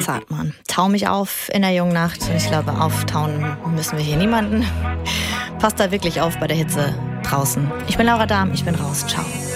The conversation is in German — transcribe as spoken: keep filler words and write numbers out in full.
Zartmann. Tau mich auf in der jungen Nacht. Ich glaube, auftauen müssen wir hier niemanden. Passt da wirklich auf bei der Hitze draußen. Ich bin Laura Dahm, ich bin raus. Ciao.